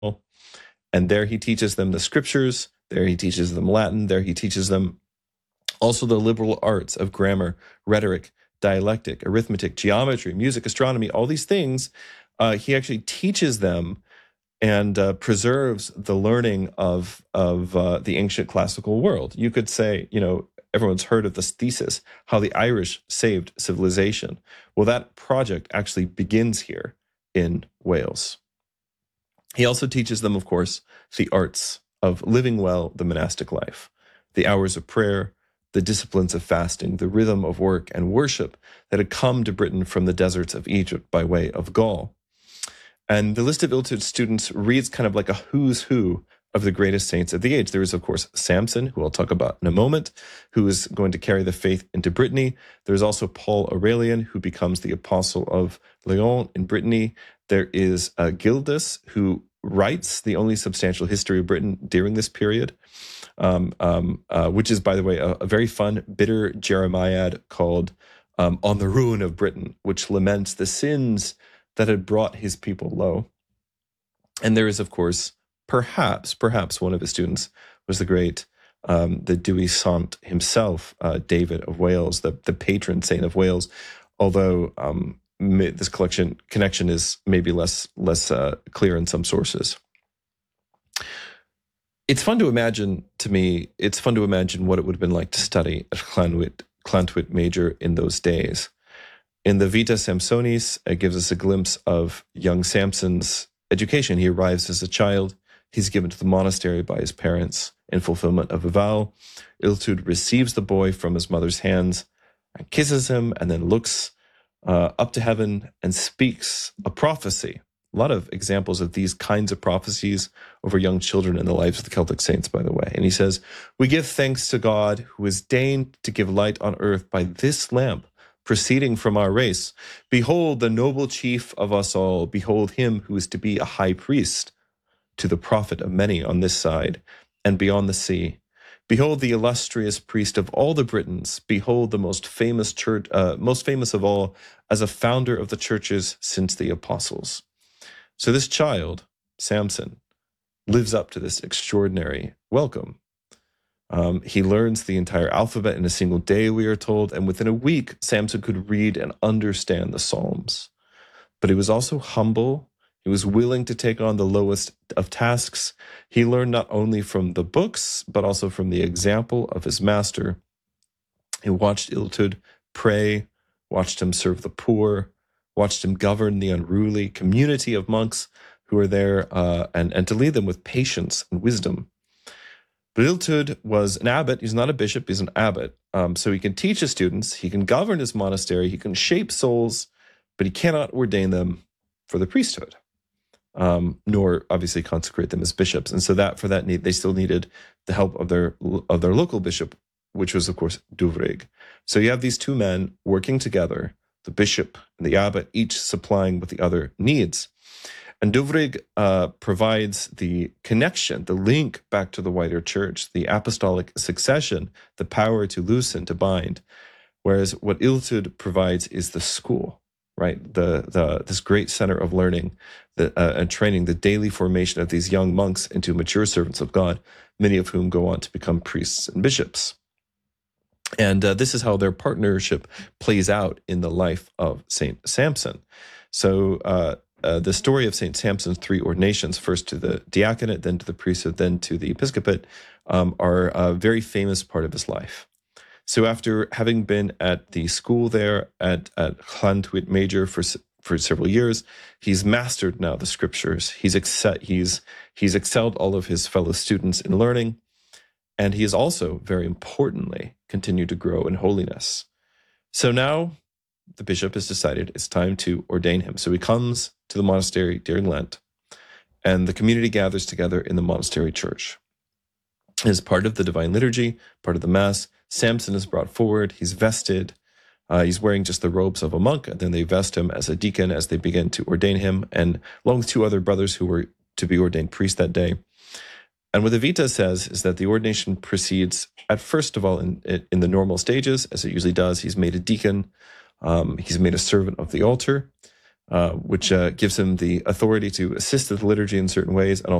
And there he teaches them the scriptures, there he teaches them Latin, there he teaches them also the liberal arts of grammar, rhetoric, dialectic, arithmetic, geometry, music, astronomy, all these things. He actually teaches them and preserves the learning of the ancient classical world. You could say, everyone's heard of this thesis, how the Irish saved civilization. Well, that project actually begins here in Wales. He also teaches them, of course, the arts of living well the monastic life, the hours of prayer, the disciplines of fasting, the rhythm of work and worship that had come to Britain from the deserts of Egypt by way of Gaul. And the list of Illtud's students reads kind of like a who's who of the greatest saints of the age. There is, of course, Samson, who I'll talk about in a moment, who is going to carry the faith into Brittany. There's also Paul Aurelian, who becomes the apostle of Lyon in Brittany. There is Gildas, who writes the only substantial history of Britain during this period, which is, by the way, a very fun, bitter Jeremiad called On the Ruin of Britain, which laments the sins that had brought his people low. And there is, of course, perhaps one of his students was the great, the Dewi Sant himself, David of Wales, the patron saint of Wales, although this connection is maybe less clear in some sources. It's fun to imagine what it would have been like to study at Llantwit Major in those days. In the Vita Samsonis, it gives us a glimpse of young Samson's education. He arrives as a child. He's given to the monastery by his parents in fulfillment of a vow. Illtud receives the boy from his mother's hands and kisses him, and then looks up to heaven and speaks a prophecy. A lot of examples of these kinds of prophecies over young children in the lives of the Celtic saints, by the way. And he says, "We give thanks to God who has deigned to give light on earth by this lamp, proceeding from our race. Behold the noble chief of us all. Behold him who is to be a high priest to the profit of many on this side and beyond the sea. Behold the illustrious priest of all the Britons. Behold the most famous of all, as a founder of the churches since the apostles." So this child, Samson, lives up to this extraordinary welcome. He learns the entire alphabet in a single day, we are told, and within a week, Samson could read and understand the Psalms. But he was also humble. He was willing to take on the lowest of tasks. He learned not only from the books, but also from the example of his master. He watched Illtud pray, watched him serve the poor, watched him govern the unruly community of monks who were there, and to lead them with patience and wisdom. But Illtud was an abbot. He's not a bishop, he's an abbot. So he can teach his students, he can govern his monastery, he can shape souls, but he cannot ordain them for the priesthood, nor obviously consecrate them as bishops. And so for that need, they still needed the help of their local bishop, which was, of course, Duvrig. So you have these two men working together, the bishop and the abbot, each supplying what the other needs. And Duvrig provides the connection, the link back to the wider church, the apostolic succession, the power to loosen, to bind. Whereas what Illtud provides is the school, right? This great center of learning and training, the daily formation of these young monks into mature servants of God, many of whom go on to become priests and bishops. And this is how their partnership plays out in the life of Saint Samson. So the story of St. Samson's three ordinations, first to the diaconate, then to the priesthood, then to the episcopate, are a very famous part of his life. So after having been at the school there at Llantwit Major for several years, he's mastered now the scriptures. He's excelled all of his fellow students in learning, and he has also, very importantly, continued to grow in holiness. So now the bishop has decided it's time to ordain him. So he comes to the monastery during Lent, and the community gathers together in the monastery church. As part of the divine liturgy, part of the mass, Samson is brought forward. He's vested. He's wearing just the robes of a monk, and then they vest him as a deacon as they begin to ordain him, and along with two other brothers who were to be ordained priests that day. And what the Vita says is that the ordination proceeds at first of all in the normal stages, as it usually does. He's made a deacon. He's made a servant of the altar. which gives him the authority to assist at the liturgy in certain ways and